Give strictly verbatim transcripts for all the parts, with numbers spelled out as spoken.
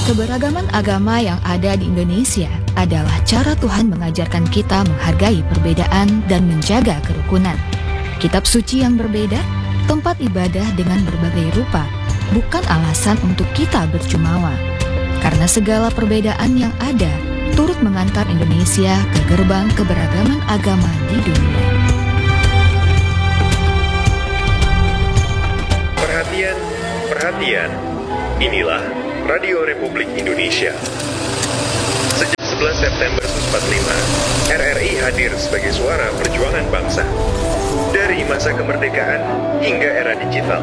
Keberagaman agama yang ada di Indonesia adalah cara Tuhan mengajarkan kita menghargai perbedaan dan menjaga kerukunan. Kitab suci yang berbeda, tempat ibadah dengan berbagai rupa, bukan alasan untuk kita berjumawa. Karena segala perbedaan yang ada turut mengantar Indonesia ke gerbang keberagaman agama di dunia. Perhatian, perhatian. Inilah Radio Republik Indonesia. Sejak sebelas September seribu sembilan ratus empat puluh lima, R R I hadir sebagai suara perjuangan bangsa. Dari masa kemerdekaan hingga era digital.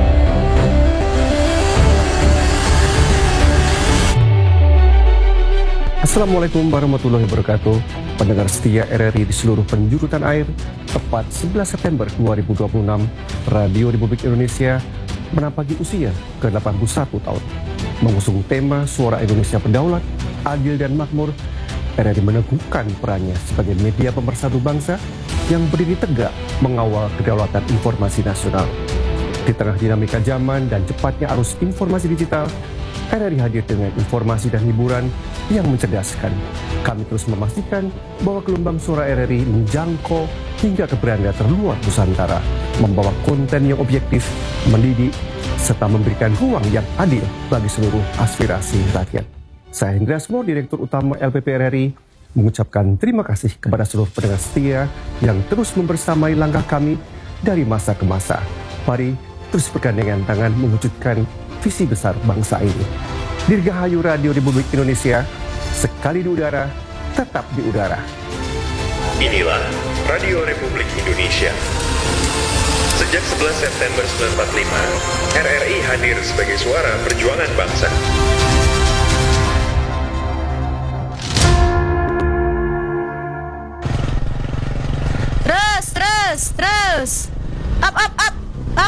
Assalamualaikum warahmatullahi wabarakatuh. Pendengar setia R R I di seluruh penjuru tanah air, tepat sebelas September dua ribu dua puluh enam, Radio Republik Indonesia menampaki usia ke delapan puluh satu tahun. Mengusung tema Suara Indonesia Berdaulat, Adil dan Makmur, R R I meneguhkan perannya sebagai media pemersatu bangsa yang berdiri tegak mengawal kedaulatan informasi nasional. Di tengah dinamika zaman dan cepatnya arus informasi digital, R R I hadir dengan informasi dan hiburan yang mencerdaskan. Kami terus memastikan bahwa gelombang suara R R I menjangkau hingga ke beranda terluar Nusantara, membawa konten yang objektif, mendidik, serta memberikan ruang yang adil bagi seluruh aspirasi rakyat. Saya Hendra Asmor, Direktur Utama L P P R R I, mengucapkan terima kasih kepada seluruh pendengar setia yang terus membersamai langkah kami dari masa ke masa. Mari terus bergandengan tangan mewujudkan visi besar bangsa ini. Dirgahayu Radio Republik Indonesia, sekali di udara, tetap di udara. Inilah Radio Republik Indonesia. Sejak sebelas September seribu sembilan ratus empat puluh lima, R R I hadir sebagai suara perjuangan bangsa. Terus, terus, terus. Up, up, up, up.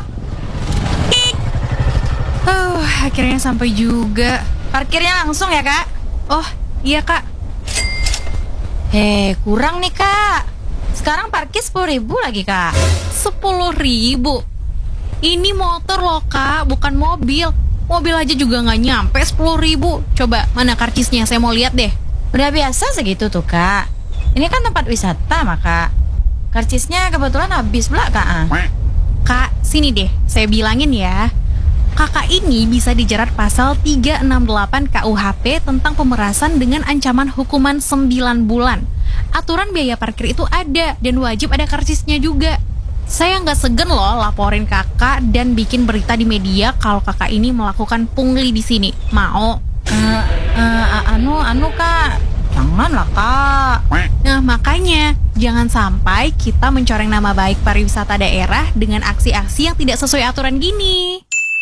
Oh, akhirnya sampai juga. Parkirnya langsung ya, Kak? Oh, iya, Kak. Hei, kurang nih, Kak. Sekarang parkir sepuluh ribu lagi, Kak. Sepuluh ribu? Ini motor loh, Kak, bukan mobil. Mobil aja juga gak nyampe sepuluh ribu. Coba, mana karcisnya? Saya mau lihat deh. Udah biasa segitu tuh, Kak. Ini kan tempat wisata, maka karcisnya kebetulan habis pula, Kak. Kak, sini deh, saya bilangin ya. Kakak ini bisa dijerat pasal tiga enam delapan K U H P tentang pemerasan dengan ancaman hukuman sembilan bulan. Aturan biaya parkir itu ada dan wajib ada karcisnya juga. Saya nggak segen loh laporin kakak dan bikin berita di media kalau kakak ini melakukan pungli di sini. Mau? Uh, uh, anu, anu kak, janganlah kak. Nah makanya jangan sampai kita mencoreng nama baik pariwisata daerah dengan aksi-aksi yang tidak sesuai aturan gini.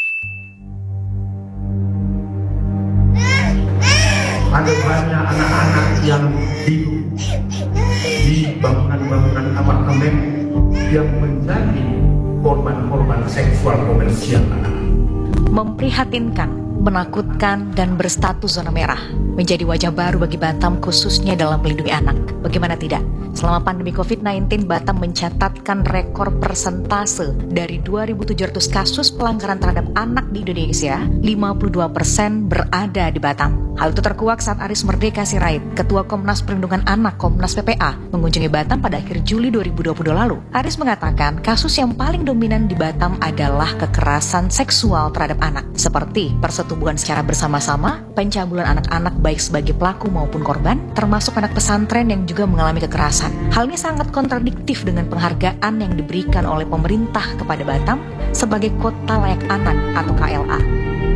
Ada banyak anak-anak yang hidup di bangunan-bangunan apartemen yang menjadi korban-korban seksual komersial anak. Memprihatinkan, menakutkan, dan berstatus zona merah menjadi wajah baru bagi Batam khususnya dalam melindungi anak. Bagaimana tidak? Selama pandemi covid sembilan belas, Batam mencatatkan rekor persentase dari dua ribu tujuh ratus kasus pelanggaran terhadap anak di Indonesia, lima puluh dua persen berada di Batam. Hal itu terkuak saat Aris Merdeka Sirait, Ketua Komnas Perlindungan Anak Komnas P P A, mengunjungi Batam pada akhir Juli dua ribu dua puluh dua lalu. Aris mengatakan kasus yang paling dominan di Batam adalah kekerasan seksual terhadap anak, seperti persetubuhan secara bersama-sama, pencabulan anak-anak baik sebagai pelaku maupun korban, termasuk anak pesantren yang juga mengalami kekerasan. Hal ini sangat kontradiktif dengan penghargaan yang diberikan oleh pemerintah kepada Batam sebagai kota layak anak atau K L A.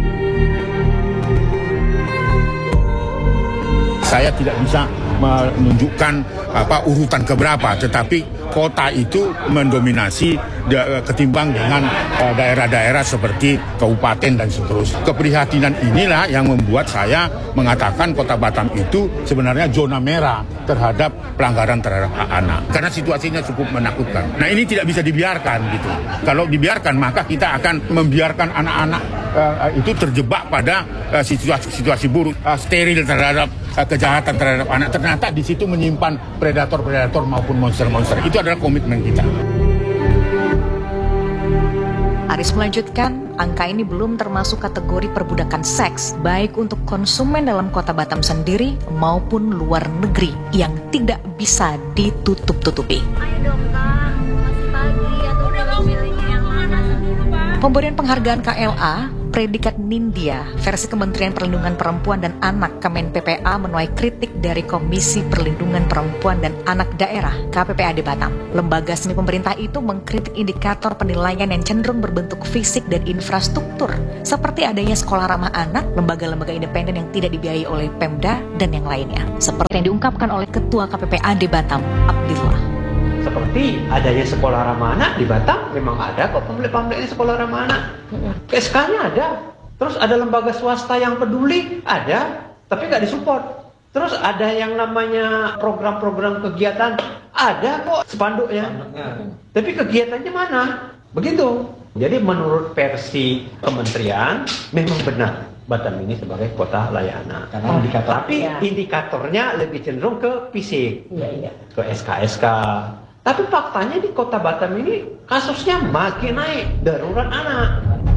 Saya tidak bisa menunjukkan apa urutan keberapa, tetapi kota itu mendominasi ketimbang dengan uh, daerah-daerah seperti kabupaten dan seterusnya. Keprihatinan inilah yang membuat saya mengatakan kota Batam itu sebenarnya zona merah terhadap pelanggaran terhadap hak anak. Karena situasinya cukup menakutkan. Nah ini tidak bisa dibiarkan gitu. Kalau dibiarkan maka kita akan membiarkan anak-anak uh, itu terjebak pada uh, situasi, situasi buruk, uh, steril terhadap uh, kejahatan terhadap anak. Ternyata di situ menyimpan predator-predator maupun monster-monster. Itu adalah komitmen kita. Haris melanjutkan, angka ini belum termasuk kategori perbudakan seks, baik untuk konsumen dalam kota Batam sendiri maupun luar negeri yang tidak bisa ditutup-tutupi. Ayo dong Kak, masih pagi atau udah milihnya yang mana sendiri Pak? Pemberian penghargaan K L A predikat Nindya versi Kementerian Perlindungan Perempuan dan Anak Kemen P P A menuai kritik dari Komisi Perlindungan Perempuan dan Anak Daerah K P P A D Batam. Lembaga semi pemerintah itu mengkritik indikator penilaian yang cenderung berbentuk fisik dan infrastruktur, seperti adanya sekolah ramah anak, lembaga-lembaga independen yang tidak dibiayai oleh Pemda, dan yang lainnya. Seperti yang diungkapkan oleh Ketua K P P A D Batam, Abdillah. Seperti adanya sekolah ramah anak di Batam, memang ada kok pamflet-pamfletnya sekolah ramah anak. K S K-nya ada. Terus ada lembaga swasta yang peduli, ada, tapi nggak disupport. Terus ada yang namanya program-program kegiatan, ada kok spanduknya. Tapi kegiatannya mana? Begitu. Jadi menurut versi kementerian, memang benar Batam ini sebagai kota layak anak. Karena indikator, tapi ya. indikatornya lebih cenderung ke fisik, Iya, iya. ke S K S K. Tapi faktanya di kota Batam ini kasusnya makin naik, darurat anak.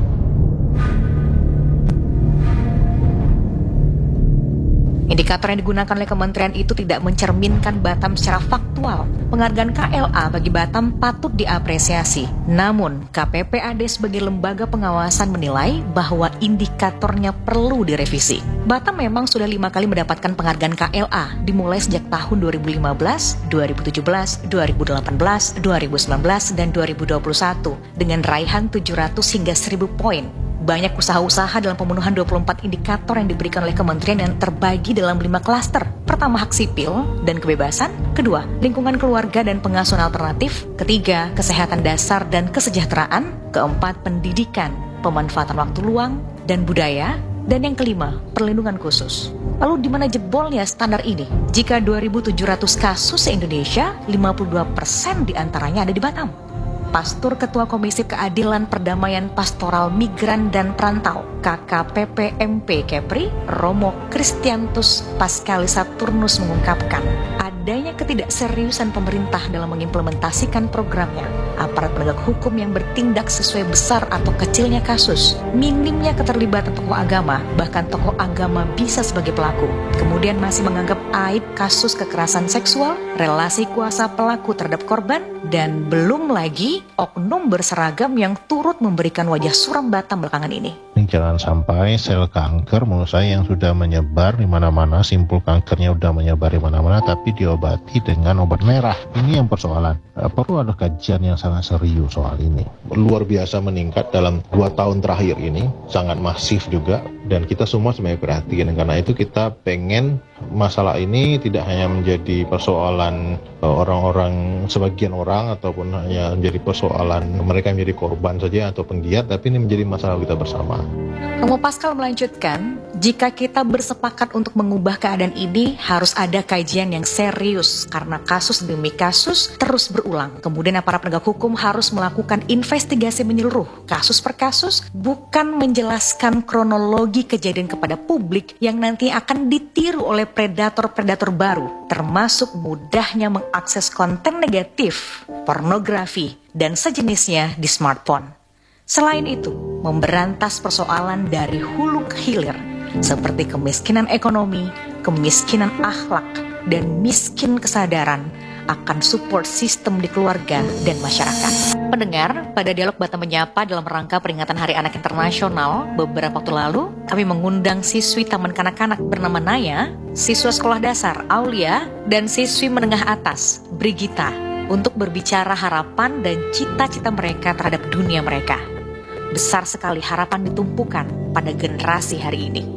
Indikator yang digunakan oleh kementerian itu tidak mencerminkan Batam secara faktual. Penghargaan K L A bagi Batam patut diapresiasi. Namun, K P P A D sebagai lembaga pengawasan menilai bahwa indikatornya perlu direvisi. Batam memang sudah lima kali mendapatkan penghargaan K L A, dimulai sejak tahun dua ribu lima belas, dua ribu tujuh belas, dua ribu delapan belas, dua ribu sembilan belas, dan dua ribu dua puluh satu dengan raihan tujuh ratus hingga seribu poin. Banyak usaha-usaha dalam pemenuhan dua puluh empat indikator yang diberikan oleh kementerian yang terbagi dalam lima klaster. Pertama, hak sipil dan kebebasan. Kedua, lingkungan keluarga dan pengasuhan alternatif. Ketiga, kesehatan dasar dan kesejahteraan. Keempat, pendidikan, pemanfaatan waktu luang, dan budaya. Dan yang kelima, perlindungan khusus. Lalu di mana jebolnya standar ini? Jika dua ribu tujuh ratus kasus se-Indonesia, lima puluh dua persen diantaranya ada di Batam. Pastur Ketua Komisi Keadilan Perdamaian Pastoral Migran dan Perantau K K P P M P Kepri, Romo Kristiantus Paskalis Saturnus mengungkapkan adanya ketidakseriusan pemerintah dalam mengimplementasikan programnya, aparat penegak hukum yang bertindak sesuai besar atau kecilnya kasus, minimnya keterlibatan tokoh agama, bahkan tokoh agama bisa sebagai pelaku, kemudian masih menganggap aib kasus kekerasan seksual, relasi kuasa pelaku terhadap korban, dan belum lagi oknum berseragam yang turut memberikan wajah suram Batam belakangan ini. Jangan sampai sel kanker menurut saya yang sudah menyebar di mana-mana, simpul kankernya sudah menyebar di mana-mana, tapi diobati dengan obat merah. Ini yang persoalan. Perlu ada kajian yang sangat serius soal ini. Luar biasa meningkat dalam dua tahun terakhir ini, sangat masif juga, dan kita semua sebenarnya perhatian. Karena itu kita pengen masalah ini tidak hanya menjadi persoalan orang-orang, sebagian orang, ataupun hanya menjadi persoalan mereka yang menjadi korban saja atau penggiat, tapi ini menjadi masalah kita bersama. Romo Paskal melanjutkan, jika kita bersepakat untuk mengubah keadaan ini, harus ada kajian yang serius karena kasus demi kasus terus berulang. Kemudian aparat penegak hukum harus melakukan investigasi menyeluruh kasus per kasus, bukan menjelaskan kronologi kejadian kepada publik yang nanti akan ditiru oleh predator-predator baru, termasuk mudahnya mengakses konten negatif, pornografi, dan sejenisnya di smartphone. Selain itu, memberantas persoalan dari hulu ke hilir, seperti kemiskinan ekonomi, kemiskinan akhlak, dan miskin kesadaran akan support sistem di keluarga dan masyarakat. Pendengar, pada Dialog Batam Menyapa dalam rangka peringatan Hari Anak Internasional beberapa waktu lalu, kami mengundang siswi Taman Kanak-Kanak bernama Naya, siswa sekolah dasar Aulia, dan siswi menengah atas Brigita untuk berbicara harapan dan cita-cita mereka terhadap dunia mereka. Besar sekali harapan ditumpukan pada generasi hari ini.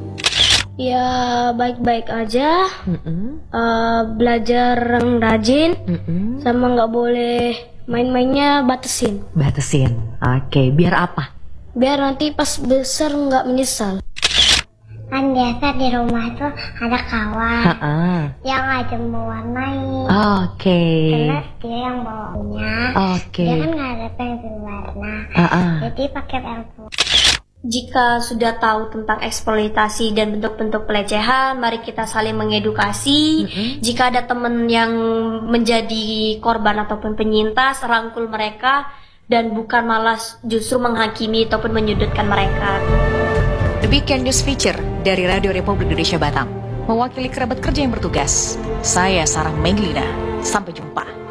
Ya baik-baik aja, uh, belajar yang rajin, Mm-mm. sama nggak boleh main-mainnya batasin. Batasin, oke. Okay. Biar apa? Biar nanti pas besar nggak menyesal. Kan biasa di rumah tuh ada kawan Ha-ha. yang ngajak mewarnai. Oke. Okay. Karena dia yang bawanya. Oke. Okay. Dia kan nggak ada pensil warna. Ha-ha. Jadi pakai pensil. Jika sudah tahu tentang eksploitasi dan bentuk-bentuk pelecehan, mari kita saling mengedukasi. Mm-hmm. Jika ada teman yang menjadi korban ataupun penyintas, rangkul mereka dan bukan malah justru menghakimi ataupun menyudutkan mereka. Demikian news feature dari Radio Republik Indonesia Batam. Mewakili kerabat kerja yang bertugas, saya Sarah Menglina. Sampai jumpa.